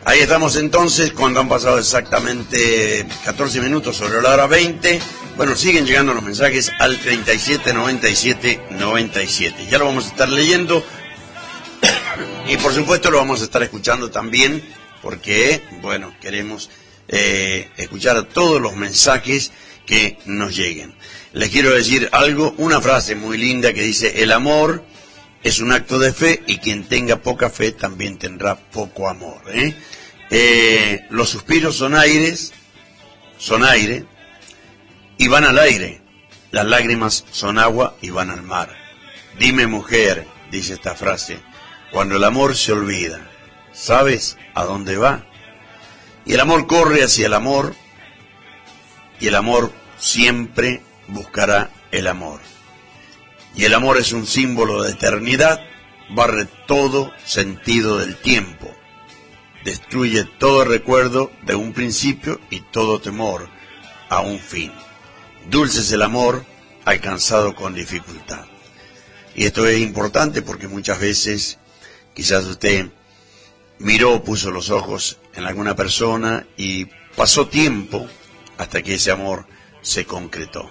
Ahí estamos entonces, cuando han pasado exactamente 14 minutos sobre la hora 20. Bueno, siguen llegando los mensajes al 379797. Ya lo vamos a estar leyendo y por supuesto lo vamos a estar escuchando también porque, bueno, queremos escuchar todos los mensajes que nos lleguen. Les quiero decir algo, una frase muy linda que dice: el amor es un acto de fe y quien tenga poca fe también tendrá poco amor. Los suspiros son aire y van al aire. Las lágrimas son agua y van al mar. Dime, mujer, dice esta frase, cuando el amor se olvida, ¿sabes a dónde va? Y el amor corre hacia el amor y el amor siempre buscará el amor. Y el amor es un símbolo de eternidad, barre todo sentido del tiempo, destruye todo recuerdo de un principio y todo temor a un fin. Dulce es el amor alcanzado con dificultad. Y esto es importante porque muchas veces quizás usted miró, puso los ojos en alguna persona y pasó tiempo hasta que ese amor se concretó.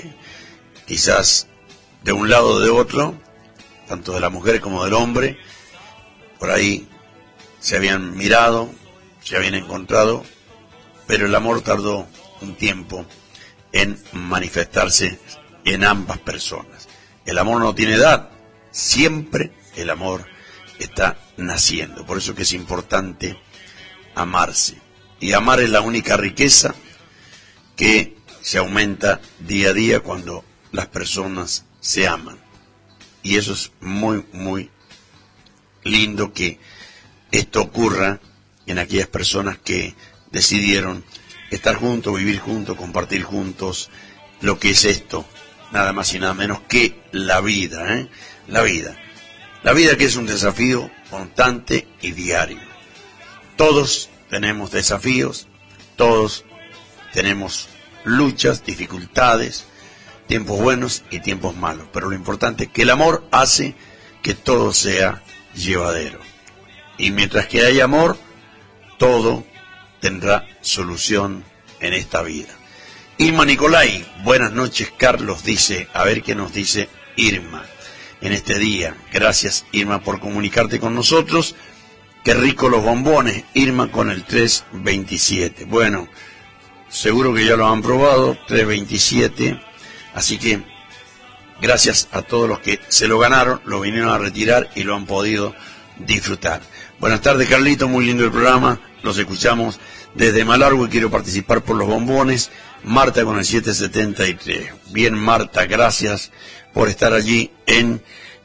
Quizás de un lado o de otro, tanto de la mujer como del hombre, por ahí se habían mirado, se habían encontrado, pero el amor tardó un tiempo en manifestarse en ambas personas. El amor no tiene edad, siempre el amor está naciendo. Por eso que es importante amarse. Y amar es la única riqueza que se aumenta día a día cuando las personas se aman. Y eso es muy, muy lindo que esto ocurra en aquellas personas que decidieron estar juntos, vivir juntos, compartir juntos lo que es esto, nada más y nada menos que la vida, la vida que es un desafío constante y diario. Todos tenemos desafíos, todos tenemos luchas, dificultades, tiempos buenos y tiempos malos, pero lo importante es que el amor hace que todo sea llevadero. Y mientras que haya amor, todo tendrá solución en esta vida. Irma Nicolai, buenas noches, Carlos dice, a ver qué nos dice Irma en este día. Gracias, Irma, por comunicarte con nosotros. Qué rico los bombones, Irma, con el 327. Bueno, seguro que ya lo han probado, 327, así que gracias a todos los que se lo ganaron, lo vinieron a retirar y lo han podido disfrutar. Buenas tardes, Carlito, muy lindo el programa, los escuchamos desde Malargüe, quiero participar por los bombones. Marta con el 773. Bien, Marta, gracias por estar allí en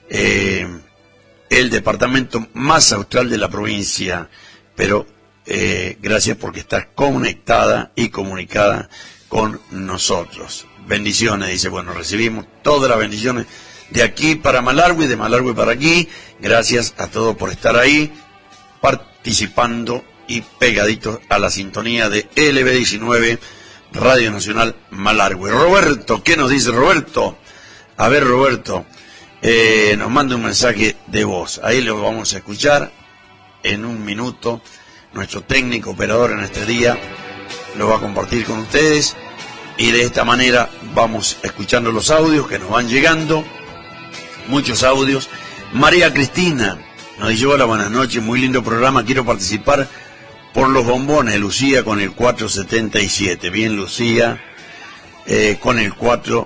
el departamento más austral de la provincia, pero gracias porque estás conectada y comunicada con nosotros. Bendiciones, dice, bueno, recibimos todas las bendiciones de aquí para Malargüe, de Malargüe para aquí. Gracias a todos por estar ahí, participando y pegaditos a la sintonía de LB19, Radio Nacional Malargüe. Roberto, ¿qué nos dice Roberto? A ver, Roberto, nos manda un mensaje de voz. Ahí lo vamos a escuchar en un minuto. Nuestro técnico operador en este día lo va a compartir con ustedes. Y de esta manera vamos escuchando los audios que nos van llegando. Muchos audios. María Cristina nos dice: hola, buenas noches, muy lindo programa, quiero participar por los bombones. Lucía con el 477. Bien, Lucía, con el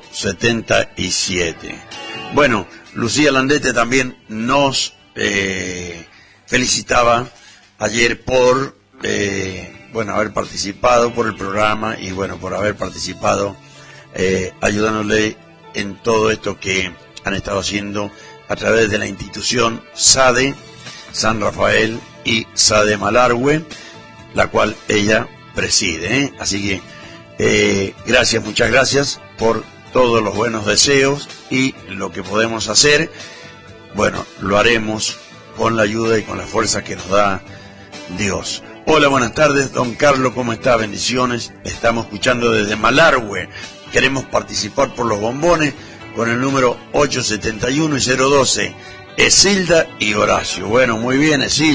477. Bueno, Lucía Landete también nos felicitaba ayer por haber participado por el programa y bueno, por haber participado ayudándole en todo esto que han estado haciendo a través de la institución SADE, San Rafael y SADE Malargüe, la cual ella preside, Así que gracias, muchas gracias por todos los buenos deseos y lo que podemos hacer, bueno, lo haremos con la ayuda y con la fuerza que nos da Dios. Hola, buenas tardes, don Carlos, ¿cómo está? Bendiciones, estamos escuchando desde Malargüe, queremos participar por los bombones con el número 871 y 012, Esilda y Horacio. Bueno, muy bien, Esilda.